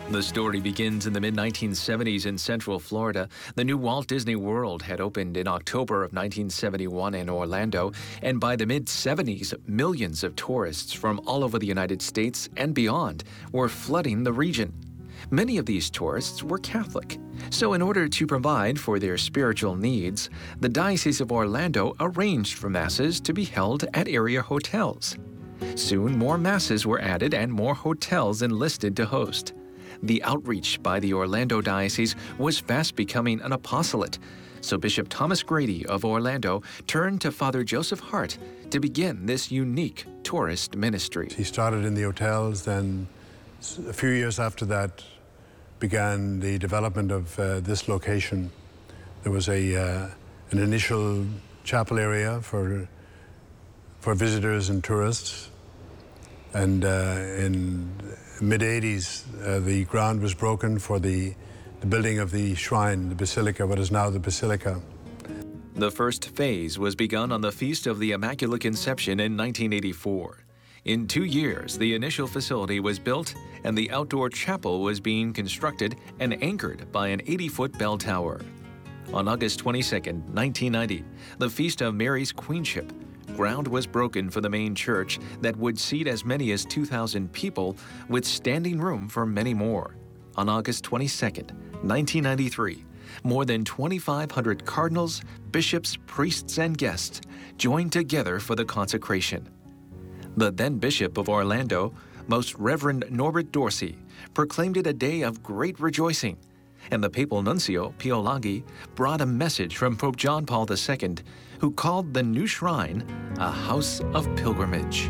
The story begins in the mid-1970s in Central Florida. The new Walt Disney World had opened in October of 1971 in Orlando, and by the mid-70s, millions of tourists from all over the United States and beyond were flooding the region. Many of these tourists were Catholic, so in order to provide for their spiritual needs, the Diocese of Orlando arranged for masses to be held at area hotels. Soon, more masses were added and more hotels enlisted to host. The outreach by the Orlando Diocese was fast becoming an apostolate, so Bishop Thomas Grady of Orlando turned to Father Joseph Hart to begin this unique tourist ministry. He started in the hotels, then a few years after that began the development of this location. There was an initial chapel area for visitors and tourists, and in mid-80s, the ground was broken for the building of the shrine, the basilica, what is now the basilica. The first phase was begun on the Feast of the Immaculate Conception in 1984. In 2 years, the initial facility was built and the outdoor chapel was being constructed and anchored by an 80-foot bell tower. On August 22, 1990, the Feast of Mary's Queenship, ground was broken for the main church that would seat as many as 2,000 people with standing room for many more. On August 22, 1993, more than 2,500 cardinals, bishops, priests, and guests joined together for the consecration. The then Bishop of Orlando, Most Reverend Norbert Dorsey, proclaimed it a day of great rejoicing, and the Papal Nuncio, Pio Laghi, brought a message from Pope John Paul II, who called the new shrine a house of pilgrimage.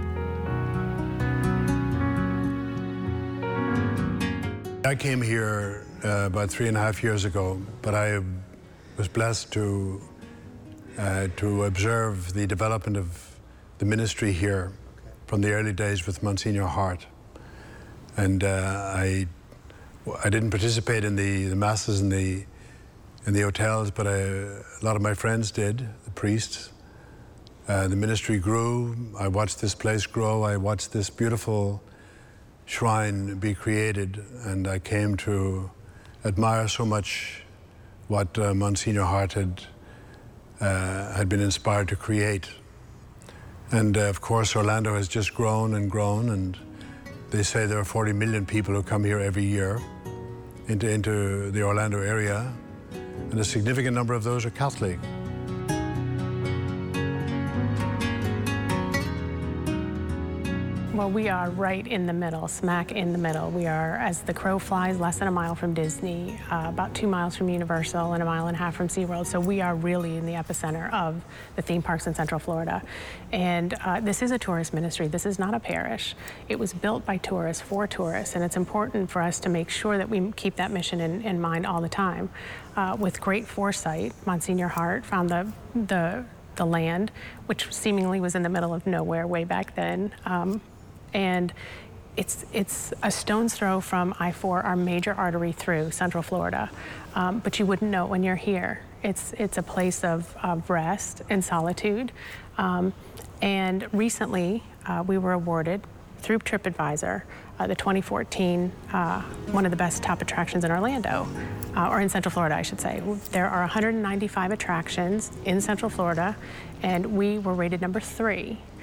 I came here about 3.5 years ago, but I was blessed to observe the development of the ministry here from the early days with Monsignor Hart. And I didn't participate in the masses in the hotels, but a lot of my friends did, the priests. The ministry grew. I watched this place grow. I watched this beautiful shrine be created, and I came to admire so much what Monsignor Hart had been inspired to create. And of course, Orlando has just grown, and they say there are 40 million people who come here every year into the Orlando area, and a significant number of those are Catholic. Well, we are right in the middle, smack in the middle. We are, as the crow flies, less than a mile from Disney, about 2 miles from Universal, and 1.5 miles from SeaWorld. So we are really in the epicenter of the theme parks in Central Florida. And this is a tourist ministry. This is not a parish. It was built by tourists for tourists, and it's important for us to make sure that we keep that mission in mind all the time. With great foresight, Monsignor Hart found the land, which seemingly was in the middle of nowhere way back then. And it's a stone's throw from I-4, our major artery through Central Florida. But you wouldn't know it when you're here. It's a place of rest and solitude. And recently, we were awarded through TripAdvisor the 2014 one of the best top attractions in Orlando, or in Central Florida, I should say. There are 195 attractions in Central Florida, and we were rated number 3